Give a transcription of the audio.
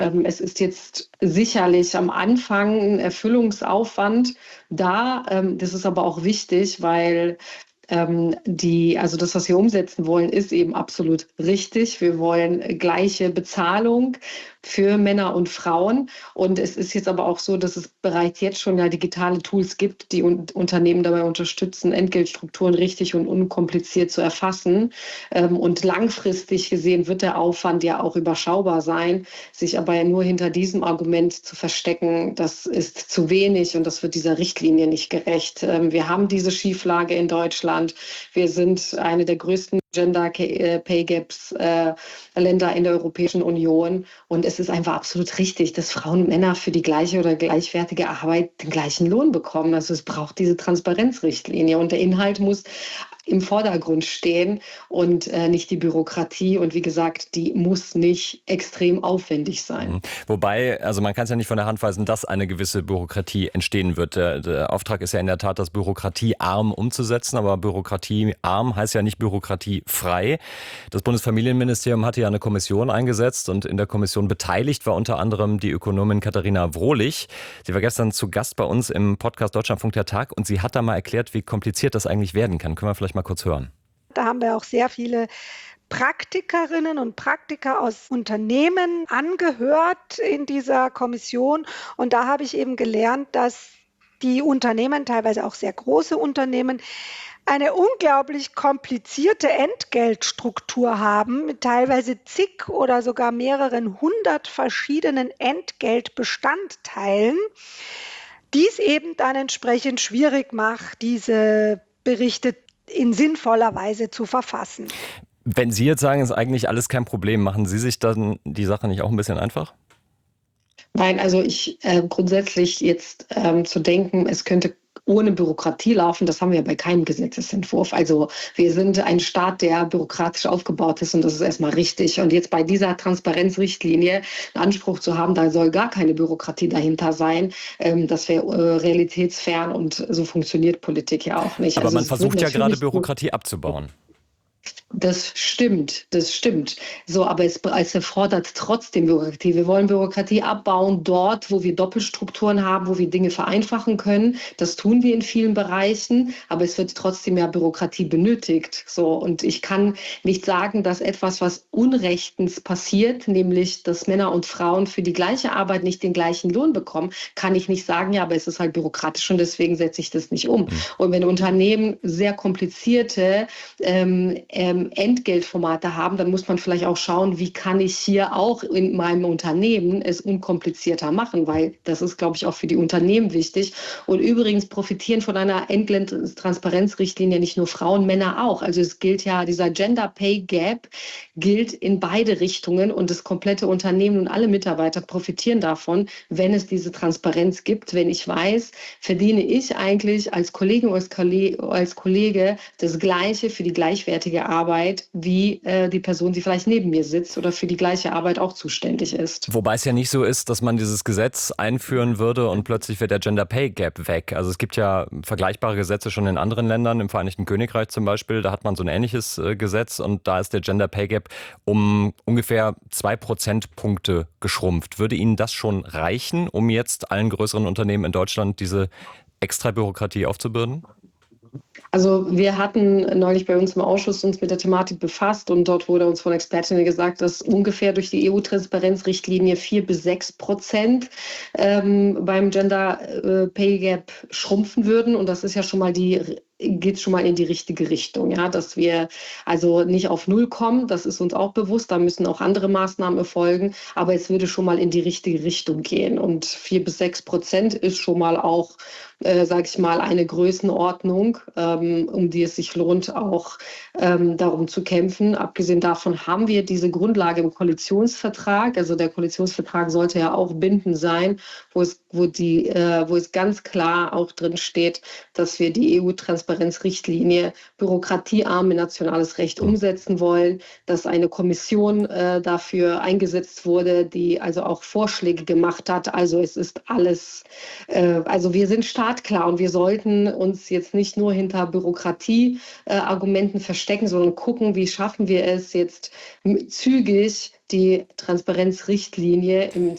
Es ist jetzt sicherlich am Anfang ein Erfüllungsaufwand da. Das ist aber auch wichtig, weil also das, was wir umsetzen wollen, ist eben absolut richtig. Wir wollen gleiche Bezahlung für Männer und Frauen. Und es ist jetzt aber auch so, dass es bereits jetzt schon ja digitale Tools gibt, die Unternehmen dabei unterstützen, Entgeltstrukturen richtig und unkompliziert zu erfassen. Und langfristig gesehen wird der Aufwand ja auch überschaubar sein. Sich aber ja nur hinter diesem Argument zu verstecken, das ist zu wenig und das wird dieser Richtlinie nicht gerecht. Wir haben diese Schieflage in Deutschland. Wir sind eine der größten Gender Pay Gaps Länder in der Europäischen Union. Und es ist einfach absolut richtig, dass Frauen und Männer für die gleiche oder gleichwertige Arbeit den gleichen Lohn bekommen. Also es braucht diese Transparenzrichtlinie und der Inhalt muss im Vordergrund stehen und nicht die Bürokratie. Und wie gesagt, die muss nicht extrem aufwendig sein. Wobei, also man kann es ja nicht von der Hand weisen, dass eine gewisse Bürokratie entstehen wird. Der Auftrag ist ja in der Tat, das bürokratiearm umzusetzen, aber bürokratiearm heißt ja nicht bürokratiefrei. Das Bundesfamilienministerium hatte ja eine Kommission eingesetzt und in der Kommission beteiligt war unter anderem die Ökonomin Katharina Wrohlich. Sie war gestern zu Gast bei uns im Podcast Deutschlandfunk der Tag und sie hat da mal erklärt, wie kompliziert das eigentlich werden kann. Können wir vielleicht mal kurz hören. Da haben wir auch sehr viele Praktikerinnen und Praktiker aus Unternehmen angehört in dieser Kommission. Und da habe ich eben gelernt, dass die Unternehmen, teilweise auch sehr große Unternehmen, eine unglaublich komplizierte Entgeltstruktur haben, mit teilweise zig oder sogar mehreren hundert verschiedenen Entgeltbestandteilen, die es eben dann entsprechend schwierig macht, diese Berichte in sinnvoller Weise zu verfassen. Wenn Sie jetzt sagen, ist eigentlich alles kein Problem, machen Sie sich dann die Sache nicht auch ein bisschen einfach? Nein, also grundsätzlich jetzt zu denken, es könnte ohne Bürokratie laufen, das haben wir bei keinem Gesetzesentwurf. Also wir sind ein Staat, der bürokratisch aufgebaut ist und das ist erstmal richtig. Und jetzt bei dieser Transparenzrichtlinie einen Anspruch zu haben, da soll gar keine Bürokratie dahinter sein, das wäre realitätsfern und so funktioniert Politik ja auch nicht. Aber also man versucht ja gerade Bürokratie abzubauen. Das stimmt. So, aber es erfordert trotzdem Bürokratie. Wir wollen Bürokratie abbauen dort, wo wir Doppelstrukturen haben, wo wir Dinge vereinfachen können. Das tun wir in vielen Bereichen, aber es wird trotzdem ja Bürokratie benötigt. So, und ich kann nicht sagen, dass etwas, was unrechtens passiert, nämlich, dass Männer und Frauen für die gleiche Arbeit nicht den gleichen Lohn bekommen, kann ich nicht sagen, ja, aber es ist halt bürokratisch und deswegen setze ich das nicht um. Und wenn Unternehmen sehr komplizierte Entgeltformate haben, dann muss man vielleicht auch schauen, wie kann ich hier auch in meinem Unternehmen es unkomplizierter machen, weil das ist, glaube ich, auch für die Unternehmen wichtig. Und übrigens profitieren von einer Entgelttransparenzrichtlinie nicht nur Frauen, Männer auch. Also es gilt ja, dieser Gender Pay Gap gilt in beide Richtungen und das komplette Unternehmen und alle Mitarbeiter profitieren davon, wenn es diese Transparenz gibt, wenn ich weiß, verdiene ich eigentlich als Kollegin oder als Kollege das Gleiche für die gleichwertige Arbeit wie die Person, die vielleicht neben mir sitzt oder für die gleiche Arbeit auch zuständig ist. Wobei es ja nicht so ist, dass man dieses Gesetz einführen würde und plötzlich wird der Gender Pay Gap weg. Also es gibt ja vergleichbare Gesetze schon in anderen Ländern, im Vereinigten Königreich zum Beispiel, da hat man so ein ähnliches Gesetz und da ist der Gender Pay Gap um ungefähr 2 Prozentpunkte geschrumpft. Würde Ihnen das schon reichen, um jetzt allen größeren Unternehmen in Deutschland diese extra Bürokratie aufzubürden? Also wir hatten neulich bei uns im Ausschuss uns mit der Thematik befasst und dort wurde uns von Expertinnen gesagt, dass ungefähr durch die EU-Transparenzrichtlinie 4-6% beim Gender Pay Gap schrumpfen würden und das ist ja schon mal geht schon mal in die richtige Richtung, ja, dass wir also nicht auf Null kommen, das ist uns auch bewusst, da müssen auch andere Maßnahmen erfolgen, aber es würde schon mal in die richtige Richtung gehen und 4-6% ist schon mal auch, sage ich mal, eine Größenordnung, um die es sich lohnt, auch darum zu kämpfen. Abgesehen davon haben wir diese Grundlage im Koalitionsvertrag, also der Koalitionsvertrag sollte ja auch bindend sein, wo es ganz klar auch drin steht, dass wir die EU-Transparenzrichtlinie bürokratiearm in nationales Recht umsetzen wollen, dass eine Kommission dafür eingesetzt wurde, die also auch Vorschläge gemacht hat. Also es ist alles, also wir sind startklar und wir sollten uns jetzt nicht nur hinter Bürokratieargumenten verstecken, sondern gucken, wie schaffen wir es jetzt zügig, die Transparenzrichtlinie